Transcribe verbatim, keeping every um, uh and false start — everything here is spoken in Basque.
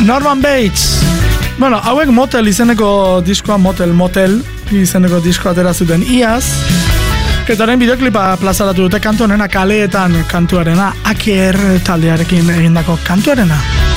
Norman Bates. Bueno, hauek Motel izeneko diskoa, Motel, Motel izeneko diskoa atera zuten iaz. Eta horren bideoklipa plazaratu dute kantu honena, kaleetan kantuarena, Aker taldearekin egindako kantuarena.